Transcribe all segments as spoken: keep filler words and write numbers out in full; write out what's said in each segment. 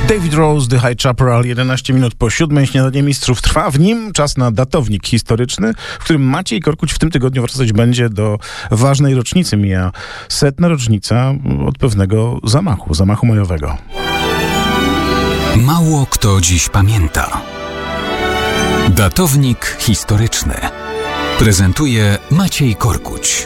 David Rose, The High Chaparral, jedenaście minut po siódmej, śniadanie mistrzów trwa. W nim czas na datownik historyczny, w którym Maciej Korkuć w tym tygodniu wracać będzie do ważnej rocznicy. Mija setna rocznica od pewnego zamachu, zamachu majowego. Mało kto dziś pamięta. Datownik historyczny prezentuje Maciej Korkuć.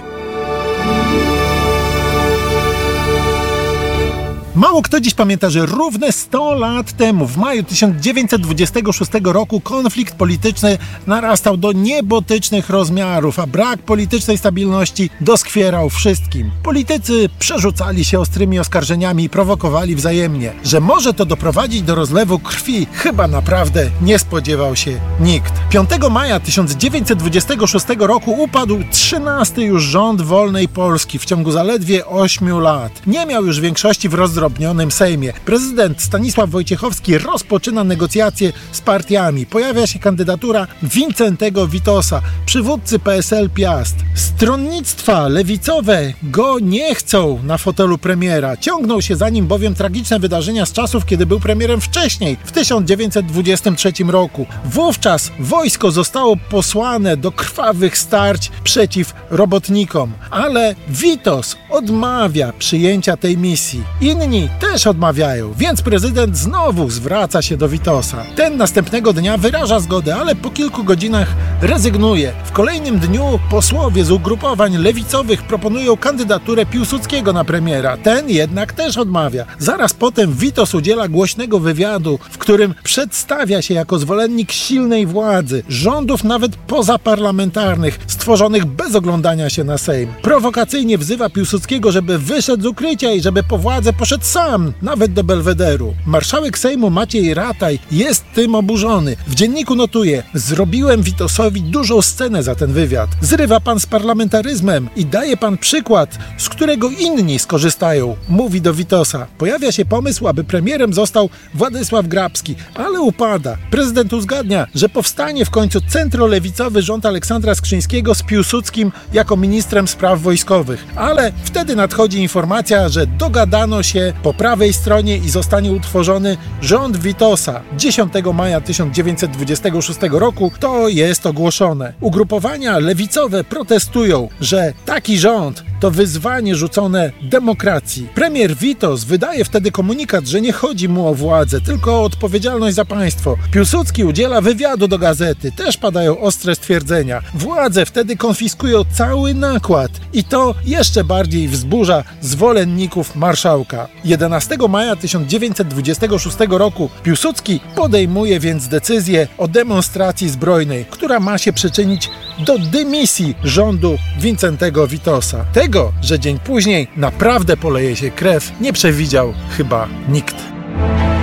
Mało kto dziś pamięta, że równe sto lat temu, w maju tysiąc dziewięćset dwudziestego szóstego roku, konflikt polityczny narastał do niebotycznych rozmiarów, a brak politycznej stabilności doskwierał wszystkim. Politycy przerzucali się ostrymi oskarżeniami i prowokowali wzajemnie. Że może to doprowadzić do rozlewu krwi, chyba naprawdę nie spodziewał się nikt. piątego maja tysiąc dziewięćset dwudziestego szóstego roku upadł trzynasty już rząd wolnej Polski w ciągu zaledwie ośmiu lat. Nie miał już większości w rozdrobnionym Sejmie. Prezydent Stanisław Wojciechowski rozpoczyna negocjacje z partiami. Pojawia się kandydatura Wincentego Witosa, przywódcy P S L Piast. Stronnictwa lewicowe go nie chcą na fotelu premiera. Ciągną się za nim bowiem tragiczne wydarzenia z czasów, kiedy był premierem wcześniej, w tysiąc dziewięćset dwudziestym trzecim roku. Wówczas wojsko zostało posłane do krwawych starć przeciw robotnikom. Ale Witos odmawia przyjęcia tej misji. Inni też odmawiają, więc prezydent znowu zwraca się do Witosa. Ten następnego dnia wyraża zgodę, ale po kilku godzinach rezygnuje. W kolejnym dniu posłowie z ugrupowań lewicowych proponują kandydaturę Piłsudskiego na premiera. Ten jednak też odmawia. Zaraz potem Witos udziela głośnego wywiadu, w którym przedstawia się jako zwolennik silnej władzy, rządów nawet pozaparlamentarnych, stworzonych bez oglądania się na Sejm. Prowokacyjnie wzywa Piłsudskiego, żeby wyszedł z ukrycia i żeby po władzę poszedł sam, nawet do Belwederu. Marszałek Sejmu Maciej Rataj jest tym oburzony. W dzienniku notuje: zrobiłem Witosowi dużą scenę za ten wywiad. Zrywa pan z parlamentaryzmem i daje pan przykład, z którego inni skorzystają, mówi do Witosa. Pojawia się pomysł, aby premierem został Władysław Grabski, ale upada. Prezydent uzgadnia, że powstanie w końcu centrolewicowy rząd Aleksandra Skrzyńskiego z Piłsudskim jako ministrem spraw wojskowych. Ale wtedy nadchodzi informacja, że dogadano się po prawej stronie i zostanie utworzony rząd Witosa. dziesiątego maja tysiąc dziewięćset dwudziestego szóstego roku to jest ogłoszone. Ugrupowania lewicowe protestują, że taki rząd to wyzwanie rzucone demokracji. Premier Witos wydaje wtedy komunikat, że nie chodzi mu o władzę, tylko o odpowiedzialność za państwo. Piłsudski udziela wywiadu do gazety. Też padają ostre stwierdzenia. Władze wtedy konfiskują cały nakład i to jeszcze bardziej wzburza zwolenników marszałka. jedenastego maja tysiąc dziewięćset dwudziestego szóstego roku Piłsudski podejmuje więc decyzję o demonstracji zbrojnej, która ma się przyczynić do dymisji rządu Wincentego Witosa. Tego, że dzień później naprawdę poleje się krew, nie przewidział chyba nikt.